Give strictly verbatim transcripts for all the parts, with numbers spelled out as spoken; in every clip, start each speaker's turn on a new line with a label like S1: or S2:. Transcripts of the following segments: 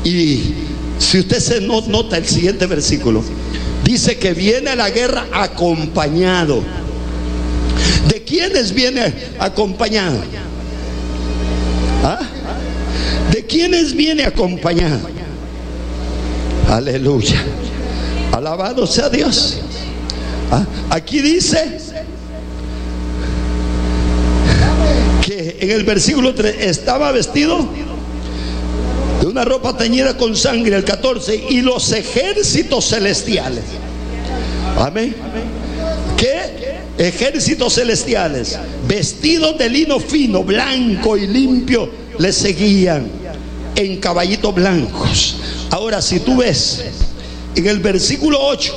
S1: Y si usted se nota el siguiente versículo, dice que viene a la guerra acompañado. ¿De quiénes viene acompañado? ¿Ah? ¿De quiénes viene acompañado? Aleluya. Alabado sea Dios. ¿Ah? Aquí dice que en el versículo tres estaba vestido de una ropa teñida con sangre, el catorce, y los ejércitos celestiales. Amén. ¿Qué? Ejércitos celestiales, vestidos de lino fino, blanco y limpio, le seguían en caballitos blancos. Ahora, si tú ves en el versículo ocho,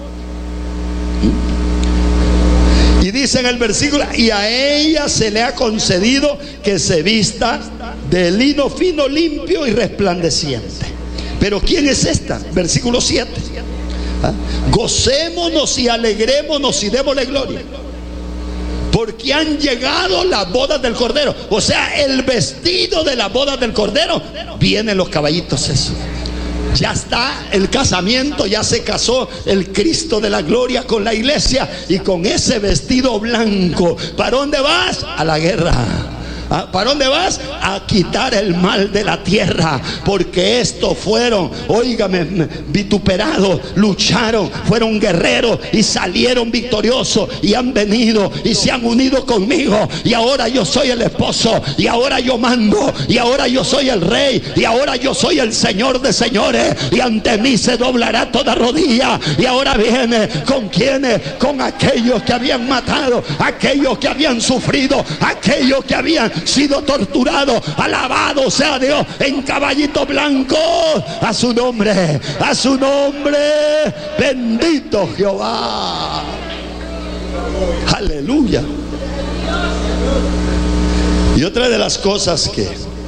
S1: y dice en el versículo: y a ella se le ha concedido que se vista de lino fino, limpio y resplandeciente. Pero ¿quién es esta? Versículo siete. ¿Ah? Gocémonos y alegrémonos y démosle gloria, porque han llegado las bodas del Cordero. O sea, el vestido de las bodas del Cordero. Vienen los caballitos esos. Ya está el casamiento, ya se casó el Cristo de la gloria con la iglesia. Y con ese vestido blanco, ¿para dónde vas? A la guerra. ¿Para dónde vas? A quitar el mal de la tierra. Porque estos fueron, óigame, vituperados, lucharon, fueron guerreros y salieron victoriosos. Y han venido y se han unido conmigo. Y ahora yo soy el esposo. Y ahora yo mando. Y ahora yo soy el rey. Y ahora yo soy el Señor de señores. Y ante mí se doblará toda rodilla. Y ahora viene con quienes, con aquellos que habían matado, aquellos que habían sufrido, aquellos que habían sido torturado. Alabado sea Dios, en caballito blanco. A su nombre, a su nombre. Bendito Jehová. Aleluya. Y otra de las cosas que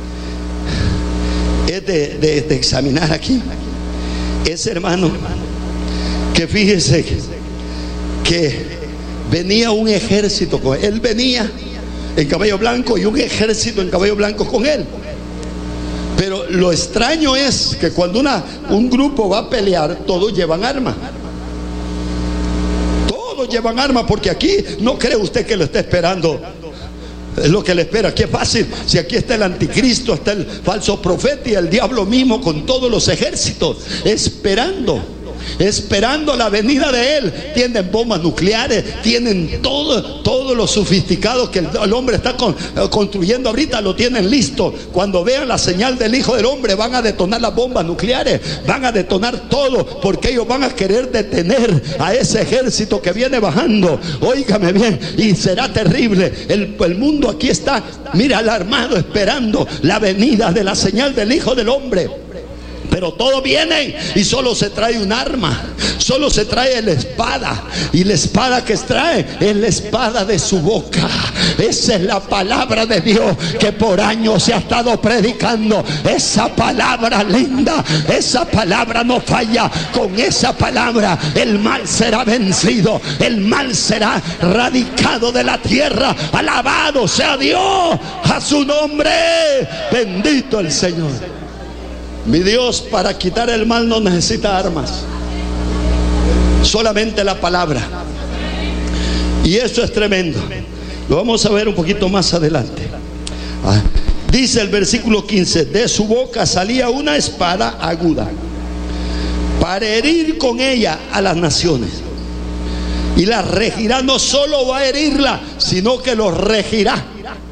S1: es de, de, de examinar aquí es, hermano, que fíjese que, que venía un ejército con él. Él venía en caballo blanco y un ejército en caballo blanco con él. Pero lo extraño es que cuando una, un grupo va a pelear, todos llevan armas. Todos llevan armas, porque aquí no cree usted que lo está esperando. Es lo que le espera. Qué fácil, si aquí está el anticristo, está el falso profeta y el diablo mismo con todos los ejércitos esperando. Esperando la venida de él. Tienen bombas nucleares, tienen todo, todo lo sofisticado que el, el hombre está con, construyendo ahorita, lo tienen listo. Cuando vean la señal del Hijo del Hombre, van a detonar las bombas nucleares, van a detonar todo, porque ellos van a querer detener a ese ejército que viene bajando. Óigame bien, y será terrible. El, el mundo aquí está, mira, alarmado, esperando la venida de la señal del Hijo del Hombre. Pero todos vienen y solo se trae un arma, solo se trae la espada. Y la espada que trae es la espada de su boca. Esa es la palabra de Dios que por años se ha estado predicando. Esa palabra linda, esa palabra no falla. Con esa palabra el mal será vencido, el mal será radicado de la tierra. Alabado sea Dios, a su nombre. Bendito el Señor. Mi Dios, para quitar el mal no necesita armas, solamente la palabra. Y eso es tremendo. Lo vamos a ver un poquito más adelante. Ah, dice el versículo quince: de su boca salía una espada aguda para herir con ella a las naciones. Y la regirá. No solo va a herirla, sino que los regirá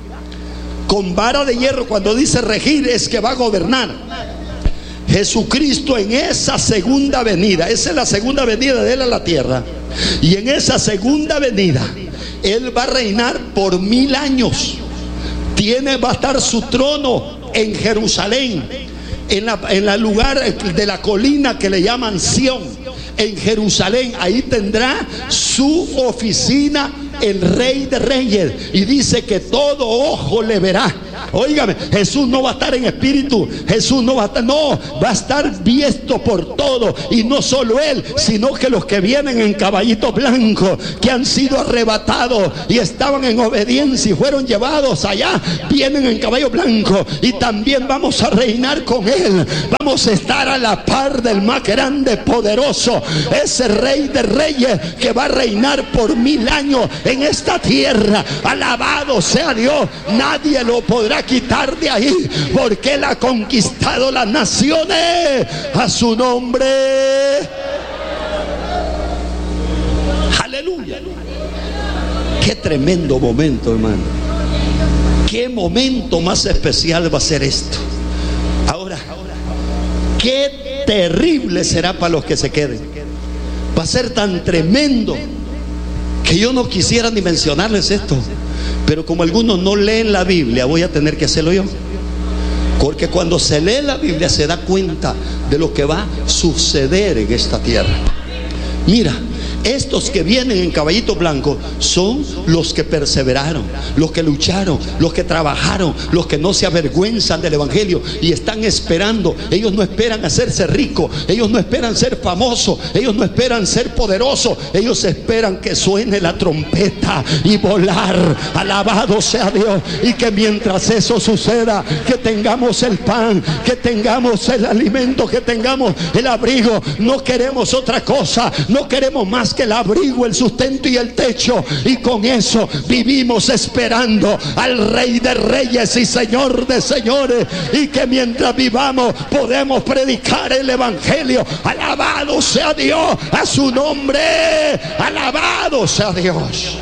S1: con vara de hierro. Cuando dice regir, es que va a gobernar. Jesucristo en esa segunda venida, esa es la segunda venida de él a la tierra, y en esa segunda venida él va a reinar por mil años. Tiene, va a estar su trono en Jerusalén, en la, en el lugar de la colina que le llaman Sión, en Jerusalén. Ahí tendrá su oficina el Rey de Reyes, y dice que todo ojo le verá. Óigame, Jesús no va a estar en espíritu, Jesús no va a estar, no, va a estar visto por todo. Y no solo él, sino que los que vienen en caballitos blancos, que han sido arrebatados y estaban en obediencia y fueron llevados allá, vienen en caballo blanco. Y también vamos a reinar con él. Vamos a estar a la par del más grande, poderoso, ese Rey de Reyes que va a reinar por mil años en esta tierra. Alabado sea Dios. Nadie lo podrá quitar de ahí, porque él ha conquistado las naciones a su nombre. Aleluya. Qué tremendo momento, hermano. Qué momento más especial va a ser esto. Ahora, qué terrible será para los que se queden. Va a ser tan tremendo que yo no quisiera ni mencionarles esto, pero como algunos no leen la Biblia, voy a tener que hacerlo yo. Porque cuando se lee la Biblia se da cuenta de lo que va a suceder en esta tierra. Mira, estos que vienen en caballito blanco son los que perseveraron, los que lucharon, los que trabajaron, los que no se avergüenzan del evangelio y están esperando. Ellos no esperan hacerse ricos, ellos no esperan ser famosos, ellos no esperan ser poderosos, ellos esperan que suene la trompeta y volar. Alabado sea Dios. Y que mientras eso suceda, que tengamos el pan, que tengamos el alimento, que tengamos el abrigo. No queremos otra cosa, no queremos más que el abrigo, el sustento y el techo. Y con eso vivimos esperando al Rey de Reyes y Señor de Señores. Y que mientras vivamos podemos predicar el evangelio. Alabado sea Dios, a su nombre. Alabado sea Dios.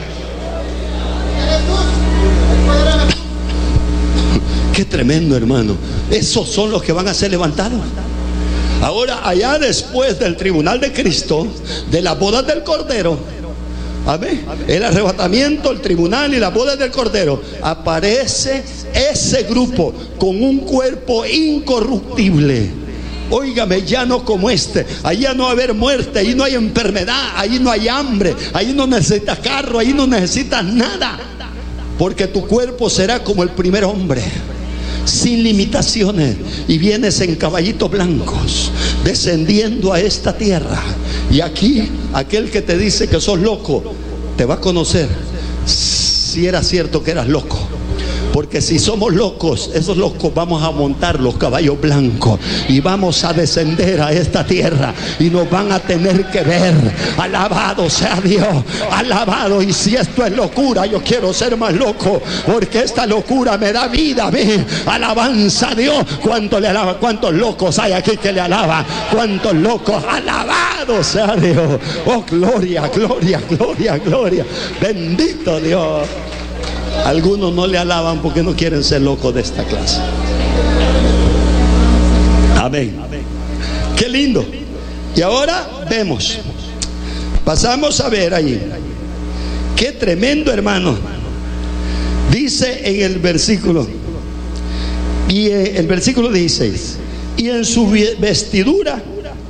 S1: Qué tremendo, hermano. Esos son los que van a ser levantados. Ahora, allá después del tribunal de Cristo, de las bodas del Cordero, amén, el arrebatamiento, el tribunal y las bodas del Cordero, aparece ese grupo con un cuerpo incorruptible. Óigame, ya no como este. Ahí ya no va a haber muerte, ahí no hay enfermedad, ahí no hay hambre, ahí no necesitas carro, ahí no necesitas nada, porque tu cuerpo será como el primer hombre, sin limitaciones. Y vienes en caballitos blancos descendiendo a esta tierra. Y aquí aquel que te dice que sos loco te va a conocer si era cierto que eras loco. Porque si somos locos, esos locos vamos a montar los caballos blancos y vamos a descender a esta tierra y nos van a tener que ver. Alabado sea Dios, alabado. Y si esto es locura, yo quiero ser más loco, porque esta locura me da vida a mí. Alabanza a Dios. ¿Cuántos le alaban? ¿Cuántos locos hay aquí que le alaban? ¿Cuántos locos? Alabado sea Dios. Oh, gloria, gloria, gloria, gloria. Bendito Dios. Algunos no le alaban porque no quieren ser locos de esta clase. Amén. Qué lindo. Y ahora vemos, pasamos a ver allí. Qué tremendo, hermano. Dice en el versículo, y el versículo dieciséis, y en su vestidura,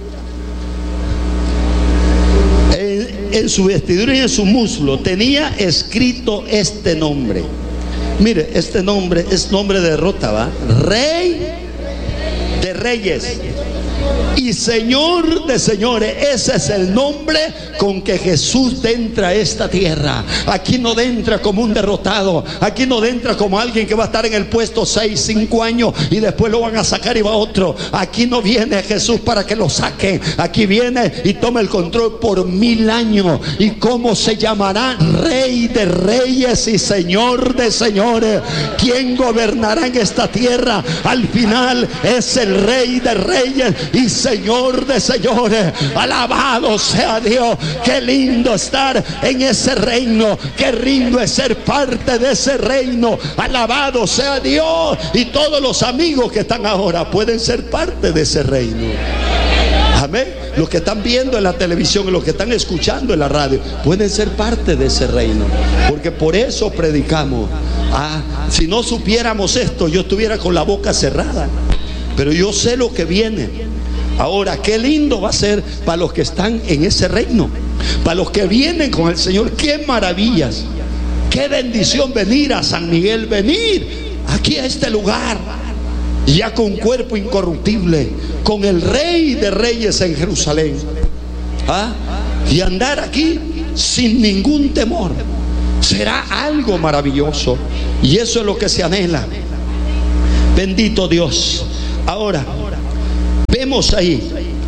S1: en su vestidura y en su muslo tenía escrito este nombre. Mire, este nombre es nombre de derrota, ¿va? Rey de Reyes y Señor de Señores. Ese es el nombre con que Jesús entra a esta tierra. Aquí no entra como un derrotado, aquí no entra como alguien que va a estar en el puesto seis, cinco años y después lo van a sacar y va otro. Aquí no viene Jesús para que lo saquen, aquí viene y toma el control por mil años. ¿Y cómo se llamará? Rey de Reyes y Señor de Señores. ¿Quién gobernará en esta tierra? Al final es el Rey de Reyes y Señor de Señores. Alabado sea Dios. Qué lindo estar en ese reino, qué lindo es ser parte de ese reino. Alabado sea Dios. Y todos los amigos que están ahora pueden ser parte de ese reino. Amén. Los que están viendo en la televisión y los que están escuchando en la radio pueden ser parte de ese reino, porque por eso predicamos. Ah, si no supiéramos esto, yo estuviera con la boca cerrada, pero yo sé lo que viene. Ahora, qué lindo va a ser para los que están en ese reino, para los que vienen con el Señor. Qué maravillas, qué bendición venir a San Miguel, venir aquí a este lugar, ya con cuerpo incorruptible, con el Rey de Reyes en Jerusalén. ¿Ah? Y andar aquí sin ningún temor será algo maravilloso, y eso es lo que se anhela. Bendito Dios. Ahora vemos ahí,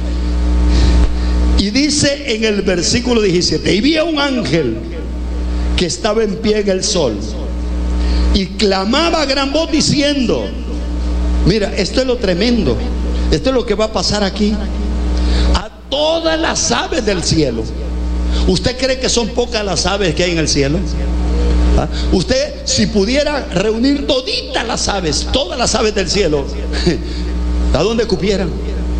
S1: y dice en el versículo diecisiete: y vi a un ángel que estaba en pie en el sol y clamaba a gran voz diciendo, mira, esto es lo tremendo, esto es lo que va a pasar aquí, a todas las aves del cielo. ¿Usted cree que son pocas las aves que hay en el cielo? ¿Ah? Usted, si pudiera reunir toditas las aves, todas las aves del cielo, ¿a dónde cupieran?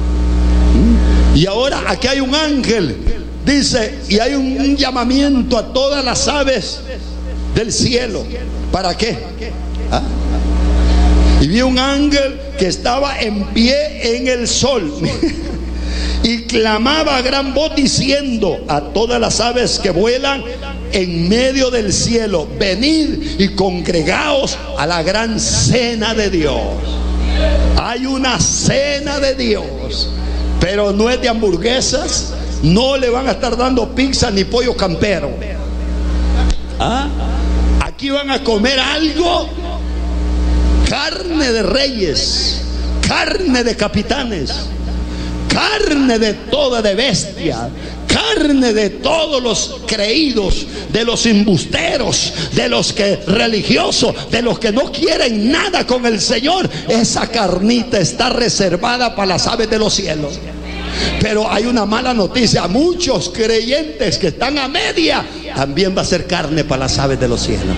S1: Y ahora aquí hay un ángel, dice, y hay un, un llamamiento a todas las aves del cielo. ¿Para qué? ¿Ah? Y vi un ángel que estaba en pie en el sol y clamaba a gran voz diciendo a todas las aves que vuelan en medio del cielo: venid y congregaos a la gran cena de Dios. Hay una cena de Dios, pero no es de hamburguesas, no le van a estar dando pizza ni pollo campero. ¿Ah? Aquí van a comer algo, carne de reyes, carne de capitanes, carne de toda de bestia, carne de todos los creídos, de los embusteros, de los que religiosos, de los que no quieren nada con el Señor. Esa carnita está reservada para las aves de los cielos. Pero hay una mala noticia: muchos creyentes que están a media, también va a ser carne para las aves de los cielos.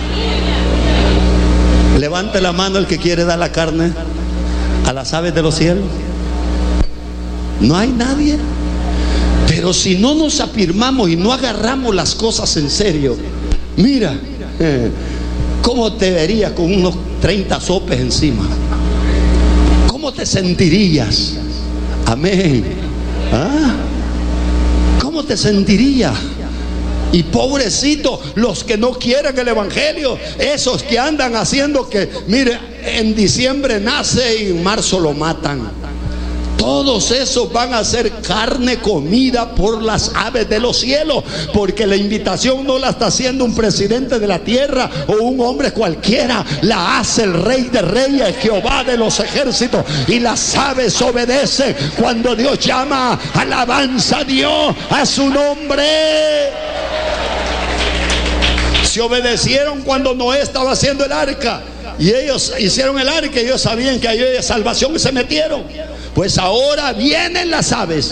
S1: Levante la mano el que quiere dar la carne a las aves de los cielos. No hay nadie. Pero si no nos afirmamos y no agarramos las cosas en serio, mira, eh, ¿cómo te verías con unos treinta sopes encima? ¿Cómo te sentirías? Amén. ¿Ah? ¿Cómo te sentirías? Y pobrecito los que no quieren el evangelio, esos que andan haciendo que, mire, en diciembre nace y en marzo lo matan. Todos esos van a ser carne comida por las aves de los cielos, porque la invitación no la está haciendo un presidente de la tierra o un hombre cualquiera, la hace el Rey de Reyes, Jehová de los ejércitos. Y las aves obedecen cuando Dios llama. Alabanza a Dios, a su nombre. Se obedecieron cuando Noé estaba haciendo el arca, y ellos hicieron el arca y ellos sabían que había salvación y se metieron. Pues ahora vienen las aves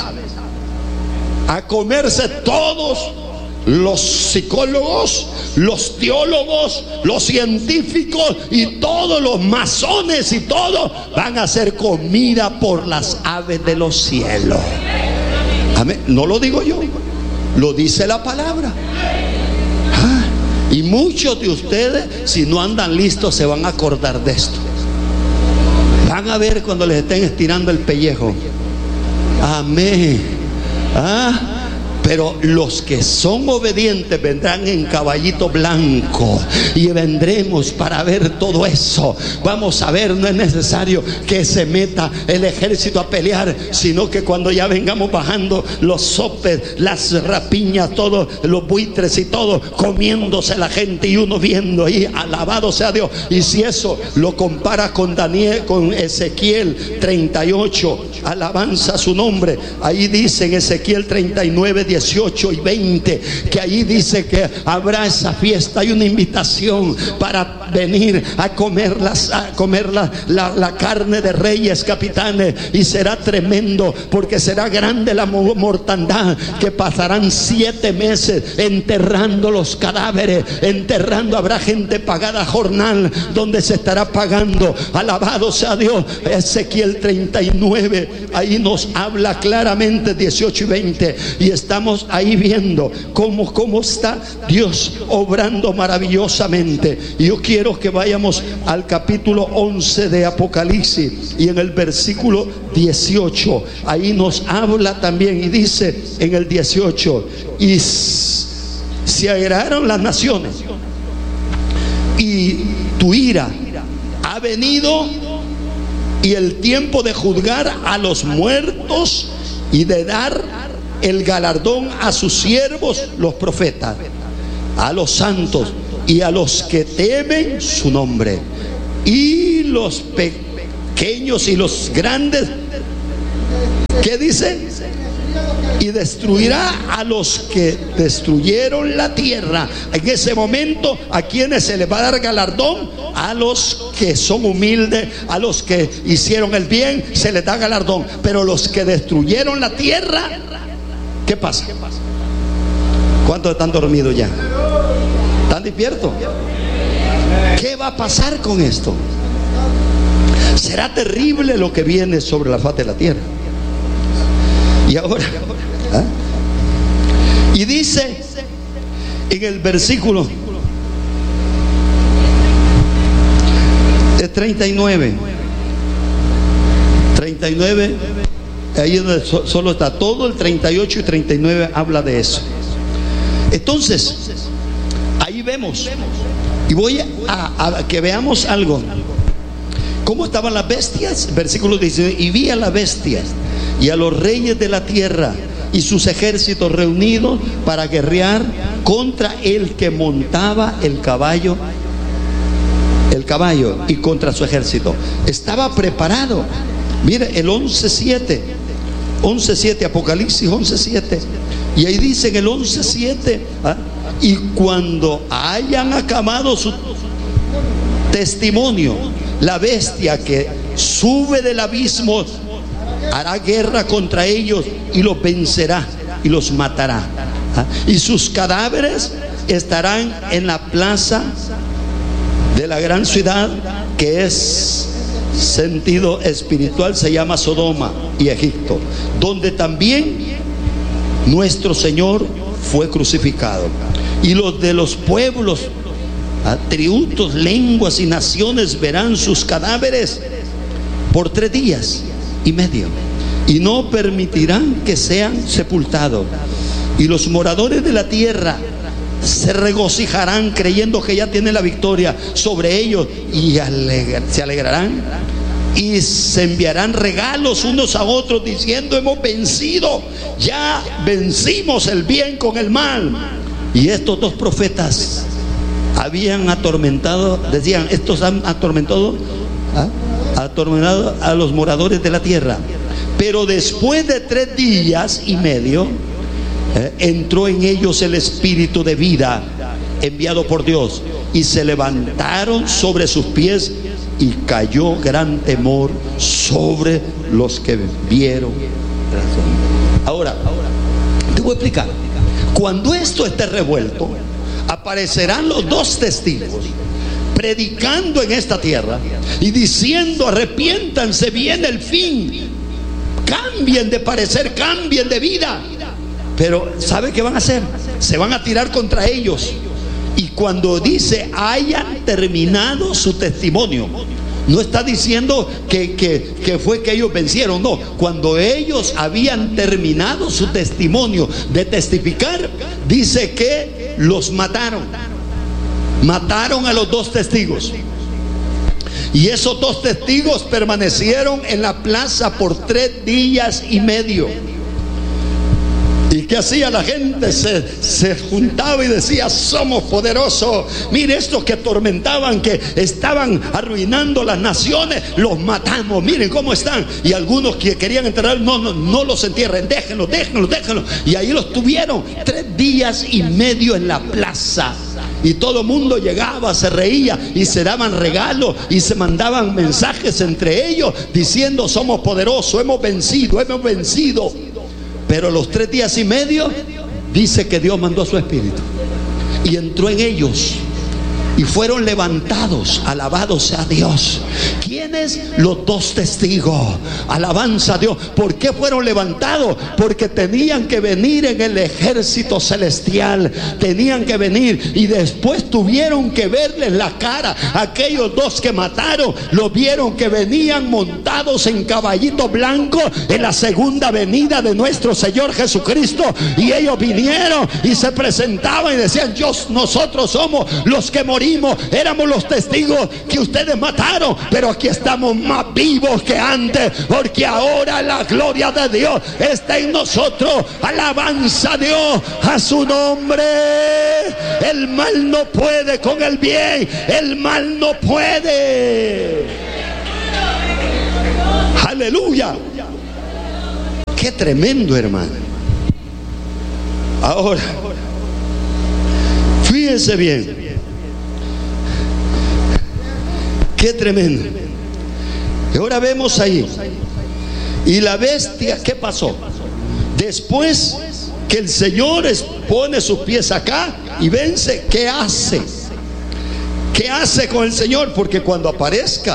S1: a comerse todos los psicólogos, los teólogos, los científicos y todos los masones, y todos van a ser comida por las aves de los cielos. Amén. No lo digo yo, lo dice la palabra. Ah, y muchos de ustedes, si no andan listos, se van a acordar de esto. Van a ver cuando les estén estirando el pellejo. Amén. ¿Ah? Pero los que son obedientes vendrán en caballito blanco, y vendremos para ver todo eso. Vamos a ver, no es necesario que se meta el ejército a pelear, sino que cuando ya vengamos bajando los sopes, las rapiñas, todos los buitres y todo, comiéndose la gente y uno viendo ahí, alabado sea Dios. Y si eso lo compara con Daniel, con Ezequiel treinta y ocho, alabanza a su nombre. Ahí dice en Ezequiel treinta y nueve, dieciocho y veinte, que ahí dice que habrá esa fiesta. Hay una invitación para venir a comer, las, a comer la, la, la carne de reyes, capitanes, y será tremendo, porque será grande la mortandad, que pasarán siete meses enterrando los cadáveres, enterrando. Habrá gente pagada jornal donde se estará pagando. Alabado sea Dios. Ezequiel treinta y nueve, ahí nos habla claramente, dieciocho y veinte, y estamos ahí viendo cómo, cómo está Dios obrando maravillosamente. Y yo quiero que vayamos al capítulo once de Apocalipsis, y en el versículo dieciocho, ahí nos habla también, y dice en el dieciocho: y se airaron las naciones, y tu ira ha venido y el tiempo de juzgar a los muertos y de dar el galardón a sus siervos, los profetas, a los santos y a los que temen su nombre. Y los pequeños y los grandes, ¿qué dice? Y destruirá a los que destruyeron la tierra. En ese momento, ¿a quienes se les va a dar galardón? A los que son humildes, a los que hicieron el bien, se les da galardón. Pero los que destruyeron la tierra, ¿qué pasa? ¿Cuántos están dormidos ya? ¿Están despiertos? ¿Qué va a pasar con esto? Será terrible lo que viene sobre la faz de la tierra. Y ahora, ¿eh? Y dice en el versículo treinta y nueve, treinta y nueve, ahí es donde solo está todo el treinta y ocho y treinta y nueve habla de eso. Entonces, ahí vemos, y voy a, a que veamos algo. ¿Cómo estaban las bestias? Versículo diecinueve: y vi a las bestias y a los reyes de la tierra y sus ejércitos reunidos para guerrear contra el que montaba el caballo, el caballo y contra su ejército. Estaba preparado. Mire el once siete, once siete, Apocalipsis once siete, y ahí dice en el once siete, ¿ah? Y cuando hayan acabado su testimonio, la bestia que sube del abismo hará guerra contra ellos y los vencerá y los matará. ¿Ah? Y sus cadáveres estarán en la plaza de la gran ciudad, que es sentido espiritual, se llama Sodoma y Egipto, donde también nuestro Señor fue crucificado. Y los de los pueblos, tributos, lenguas y naciones verán sus cadáveres por tres días y medio, y no permitirán que sean sepultados. Y los moradores de la tierra se regocijarán creyendo que ya tienen la victoria sobre ellos, y alegr- se alegrarán y se enviarán regalos unos a otros diciendo: hemos vencido, ya vencimos el bien con el mal. Y estos dos profetas habían atormentado, decían, estos han atormentado, ¿ah? atormentado a los moradores de la tierra. Pero después de tres días y medio, eh, entró en ellos el espíritu de vida enviado por Dios, y se levantaron sobre sus pies, y cayó gran temor sobre los que vieron. Ahora, te voy a explicar. Cuando esto esté revuelto, aparecerán los dos testigos predicando en esta tierra y diciendo: arrepiéntanse, viene el fin, cambien de parecer, cambien de vida. Pero ¿sabe qué van a hacer? Se van a tirar contra ellos. Y cuando dice hayan terminado su testimonio, no está diciendo que, que, que fue que ellos vencieron, no. Cuando ellos habían terminado su testimonio de testificar, dice que los mataron. Mataron a los dos testigos. Y esos dos testigos permanecieron en la plaza por tres días y medio. ¿Y qué hacía la gente? Se, se juntaba y decía: somos poderosos. Mire, estos que atormentaban, que estaban arruinando las naciones, los matamos. Miren cómo están. Y algunos que querían enterrar, no, no, no los entierren, déjenlos, déjenlos, déjenlos. Y ahí los tuvieron tres días y medio en la plaza. Y todo el mundo llegaba, se reía y se daban regalos y se mandaban mensajes entre ellos diciendo: somos poderosos, hemos vencido, hemos vencido. Pero los tres días y medio dice que Dios mandó su espíritu y entró en ellos, y fueron levantados. Alabado sea Dios. ¿Quiénes? Los dos testigos. Alabanza a Dios. ¿Por qué fueron levantados? Porque tenían que venir en el ejército celestial. Tenían que venir, y después tuvieron que verles la cara. Aquellos dos que mataron, los vieron que venían montados en caballitos blancos en la segunda venida de nuestro Señor Jesucristo. Y ellos vinieron y se presentaban y decían: yo, nosotros somos los que morimos morimos, éramos los testigos que ustedes mataron, pero aquí estamos más vivos que antes, porque ahora la gloria de Dios está en nosotros. Alabanza a Dios, a su nombre. El mal no puede con el bien, el mal no puede. Aleluya. Qué tremendo, hermano. Ahora, fíjense bien. Qué tremendo. Y ahora vemos ahí. Y la bestia, ¿qué pasó? Después que el Señor pone sus pies acá y vence, ¿qué hace? ¿Qué hace con el Señor? Porque cuando aparezca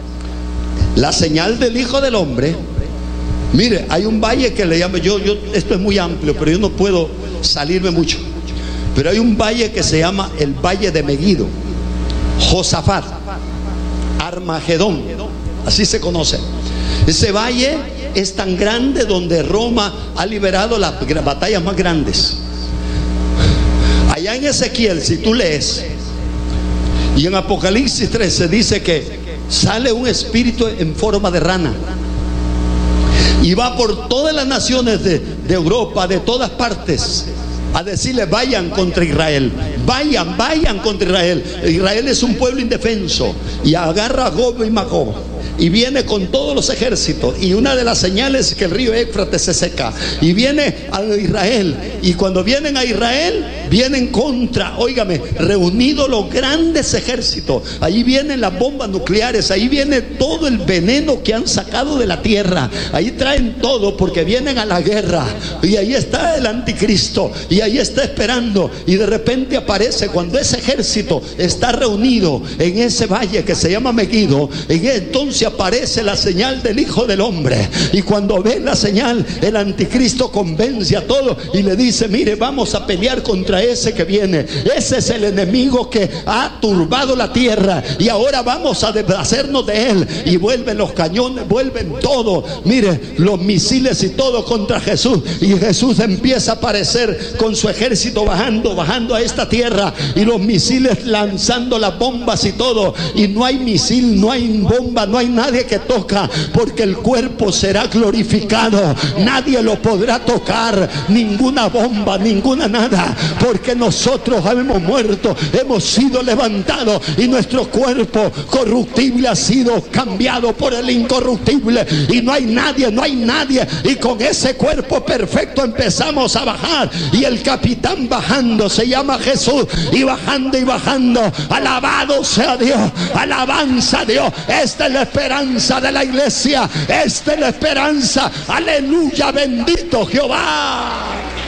S1: la señal del Hijo del Hombre, mire, hay un valle que le llamo, yo, yo, esto es muy amplio, pero yo no puedo salirme mucho. Pero hay un valle que se llama el Valle de Megido, Josafat, Armagedón, así se conoce. Ese valle es tan grande donde Roma ha liberado las batallas más grandes. Allá en Ezequiel, si tú lees, y en Apocalipsis trece dice que sale un espíritu en forma de rana y va por todas las naciones de, de Europa, de todas partes, a decirle: vayan contra Israel, vayan, vayan contra Israel. Israel es un pueblo indefenso, y agarra a Gog y Magog y viene con todos los ejércitos, y una de las señales es que el río Éufrates se seca, y viene a Israel, y cuando vienen a Israel vienen contra, óigame, reunidos los grandes ejércitos. Ahí vienen las bombas nucleares, ahí viene todo el veneno que han sacado de la tierra, ahí traen todo porque vienen a la guerra, y ahí está el anticristo, y ahí está esperando, y de repente aparece cuando ese ejército está reunido en ese valle que se llama Megido. En entonces aparece la señal del Hijo del Hombre, y cuando ve la señal, el anticristo convence a todos y le dice: mire, vamos a pelear contra ese que viene. Ese es el enemigo que ha turbado la tierra, y ahora vamos a deshacernos de él. Y vuelven los cañones, vuelven todo, mire, los misiles y todo contra Jesús, y Jesús empieza a aparecer con su ejército bajando, bajando a esta tierra, y los misiles lanzando las bombas y todo, y no hay misil, no hay bomba, no hay nadie que toca, porque el cuerpo será glorificado, nadie lo podrá tocar, ninguna bomba, ninguna nada, porque nosotros hemos muerto, hemos sido levantados, y nuestro cuerpo corruptible ha sido cambiado por el incorruptible, y no hay nadie, no hay nadie, y con ese cuerpo perfecto empezamos a bajar, y el capitán bajando se llama Jesús, y bajando y bajando, alabado sea Dios, alabanza a Dios. Esta es la esperanza de la iglesia, esta es la esperanza, aleluya, bendito Jehová.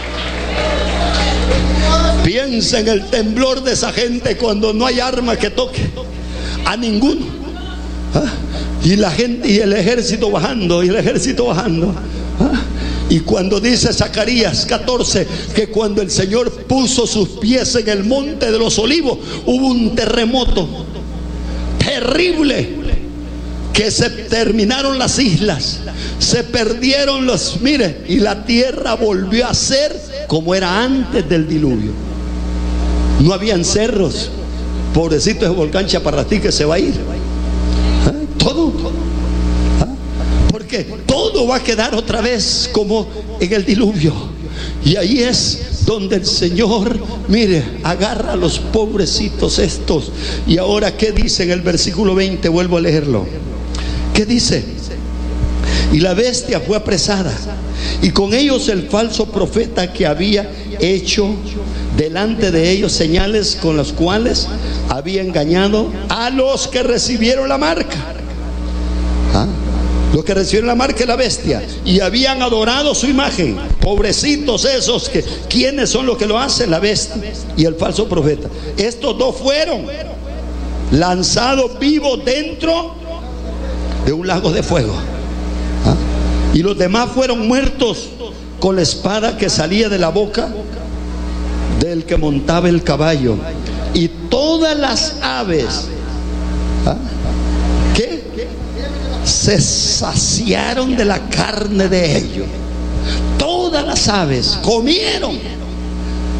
S1: Piensa en el temblor de esa gente cuando no hay arma que toque a ninguno, ¿ah? Y la gente y el ejército bajando, y el ejército bajando, ¿ah? Y cuando dice Zacarías catorce que cuando el Señor puso sus pies en el monte de los olivos, hubo un terremoto terrible, que se terminaron las islas, se perdieron los, mire, y la tierra volvió a ser como era antes del diluvio. No habían cerros, pobrecito ese volcán Chaparratí que se va a ir, ¿ah? Todo, ¿ah? Porque todo va a quedar otra vez como en el diluvio. Y ahí es donde el Señor, mire, agarra a los pobrecitos estos. Y ahora, ¿qué dice en el versículo veinte? Vuelvo a leerlo. ¿Qué dice? Y la bestia fue apresada, y con ellos el falso profeta que había hecho delante de ellos señales con las cuales había engañado a los que recibieron la marca. ¿Ah? Los que recibieron la marca de la bestia y habían adorado su imagen. Pobrecitos esos, que ¿quiénes son los que lo hacen? La bestia y el falso profeta. Estos dos fueron lanzados vivos dentro de un lago de fuego. ¿Ah? Y los demás fueron muertos con la espada que salía de la boca del que montaba el caballo. Y todas las aves, ¿ah? ¿qué? Se saciaron de la carne de ellos. Todas las aves comieron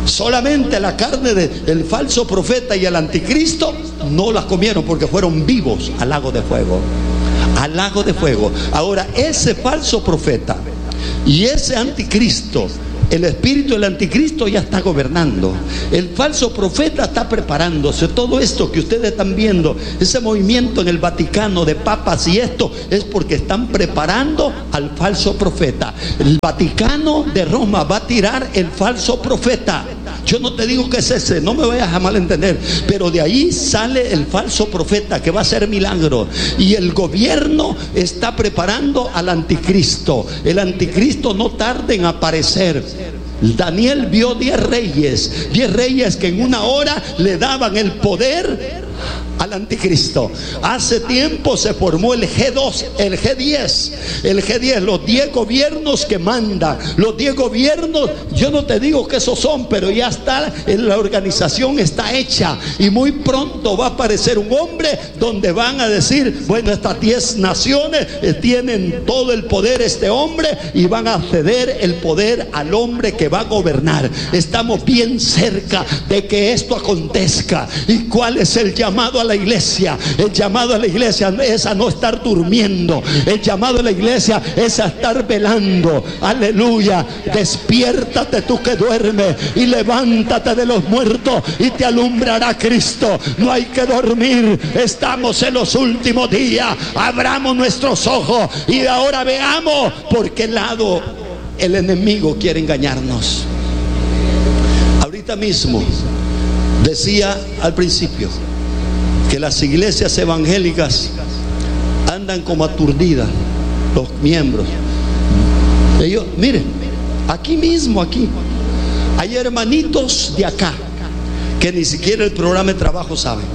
S1: Solamente la carne del falso profeta y el anticristo no la comieron porque fueron vivos al lago de fuego. Al lago de fuego. Ahora, ese falso profeta y ese anticristo, el espíritu del anticristo ya está gobernando. El falso profeta está preparándose. Todo esto que ustedes están viendo, ese movimiento en el Vaticano de papas y esto, es porque están preparando al falso profeta. El Vaticano de Roma va a tirar el falso profeta. Yo no te digo que es ese, no me vayas a malentender, pero de ahí sale el falso profeta que va a hacer milagros. Y el gobierno está preparando al anticristo. El anticristo no tarda en aparecer. Daniel vio diez reyes, diez reyes que en una hora le daban el poder al anticristo. Hace tiempo se formó el G dos, el G diez, el G diez, los diez gobiernos que mandan, los diez gobiernos. Yo no te digo que esos son, pero ya está, la organización está hecha y muy pronto va a aparecer un hombre donde van a decir, bueno, estas diez naciones eh, tienen todo el poder este hombre, y van a ceder el poder al hombre que va a gobernar. Estamos bien cerca de que esto acontezca. ¿Y cuál es el llamado a la iglesia? El llamado a la iglesia es a no estar durmiendo. El llamado a la iglesia es a estar velando. Aleluya. Despiértate tú que duermes y levántate de los muertos y te alumbrará Cristo. No hay que dormir. Estamos en los últimos días. Abramos nuestros ojos y ahora veamos por qué lado el enemigo quiere engañarnos. Ahorita mismo decía al principio que las iglesias evangélicas andan como aturdidas, los miembros. Ellos, miren, aquí mismo, aquí, hay hermanitos de acá que ni siquiera el programa de trabajo saben.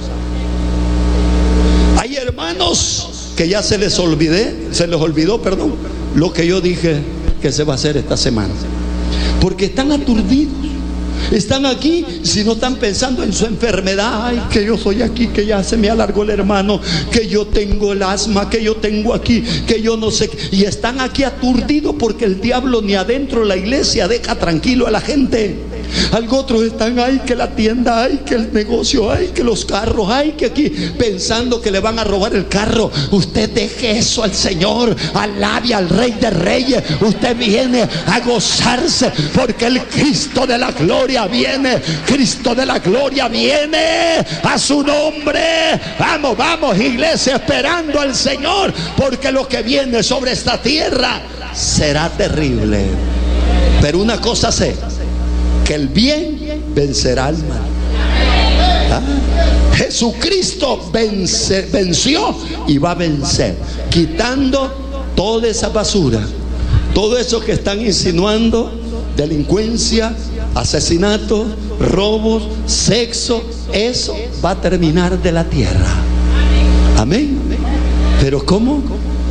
S1: Hay hermanos que ya se les olvidé, se les olvidó, perdón, lo que yo dije que se va a hacer esta semana, porque están aturdidos. Están aquí, si no están pensando en su enfermedad. Ay, que yo soy aquí, que ya se me alargó el hermano, que yo tengo el asma, que yo tengo aquí, que yo no sé. Y están aquí aturdidos porque el diablo ni adentro de la iglesia deja tranquilo a la gente. Algo otros están, ay, que la tienda, ay, que el negocio, ay, que los carros, ay, que aquí, pensando que le van a robar el carro. Usted deje eso al Señor, alabe al Rey de Reyes. Usted viene a gozarse porque el Cristo de la gloria viene. Cristo de la gloria viene a su nombre. Vamos, vamos, iglesia, esperando al Señor, porque lo que viene sobre esta tierra será terrible. Pero una cosa sé, que el bien vencerá al mal. ¿Ah? Jesucristo vence, venció y va a vencer, quitando toda esa basura, todo eso que están insinuando: delincuencia, asesinato, robos, sexo. Eso va a terminar de la tierra. Amén. Pero ¿cómo?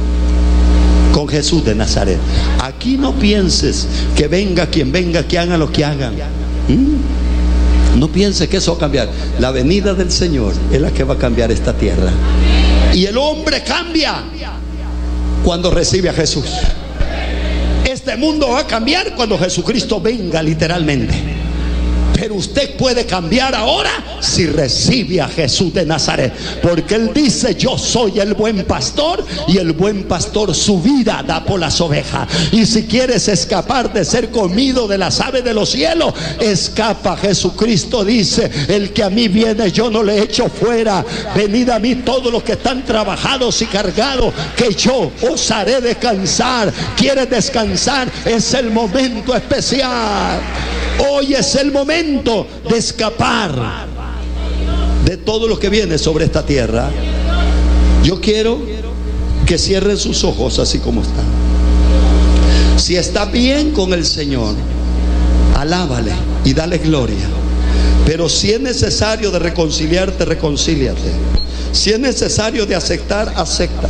S1: Con Jesús de Nazaret. Aquí no pienses que venga quien venga, que hagan lo que hagan. ¿Mm? No pienses que eso va a cambiar. La venida del Señor es la que va a cambiar esta tierra. Y el hombre cambia cuando recibe a Jesús. Este mundo va a cambiar cuando Jesucristo venga, literalmente. Pero usted puede cambiar ahora si recibe a Jesús de Nazaret, porque Él dice: yo soy el buen pastor, y el buen pastor su vida da por las ovejas. Y si quieres escapar de ser comido de las aves de los cielos, escapa. Jesucristo dice: el que a mí viene, yo no le echo fuera. Venid a mí todos los que están trabajados y cargados, que yo os haré descansar. ¿Quieres descansar? Es el momento especial. Hoy es el momento de escapar de todo lo que viene sobre esta tierra. Yo quiero que cierren sus ojos así como están. Si está bien con el Señor, alábale y dale gloria. Pero si es necesario de reconciliarte, reconcíliate. Si es necesario de aceptar, acepta.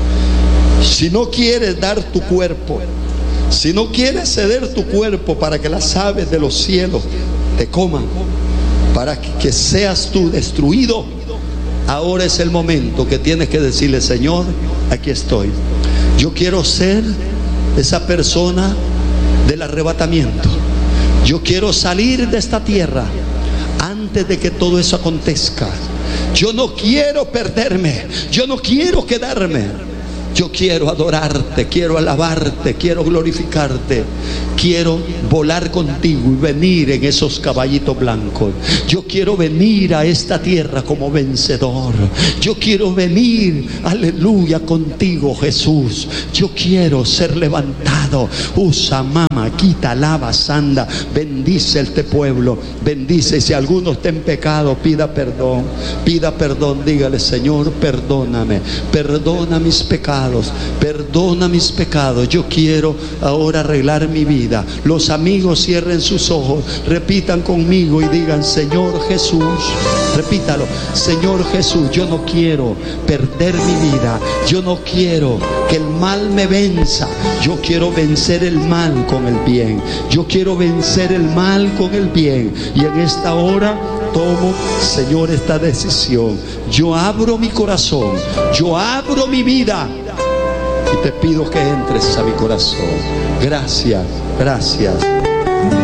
S1: Si no quieres dar tu cuerpo, si no quieres ceder tu cuerpo para que las aves de los cielos te coman, para que seas tú destruido, ahora es el momento que tienes que decirle: Señor, aquí estoy. Yo quiero ser esa persona del arrebatamiento. Yo quiero salir de esta tierra antes de que todo eso acontezca. Yo no quiero perderme, yo no quiero quedarme. Yo quiero adorarte, quiero alabarte, quiero glorificarte. Quiero volar contigo y venir en esos caballitos blancos. Yo quiero venir a esta tierra como vencedor. Yo quiero venir, aleluya, contigo, Jesús. Yo quiero ser levantado. Usa, mama, quita, lava, sanda. Bendice este pueblo. Bendice. Si alguno está en pecado, pida perdón. Pida perdón. Dígale: Señor, perdóname. Perdona mis pecados. Perdona mis pecados. Yo quiero ahora arreglar mi vida. Los amigos cierren sus ojos, repitan conmigo y digan: Señor Jesús, repítalo: Señor Jesús, yo no quiero perder mi vida. Yo no quiero que el mal me venza. Yo quiero vencer el mal con el bien. Yo quiero vencer el mal con el bien. Y en esta hora tomo, Señor, esta decisión. Yo abro mi corazón, yo abro mi vida y te pido que entres a mi corazón. Gracias, gracias.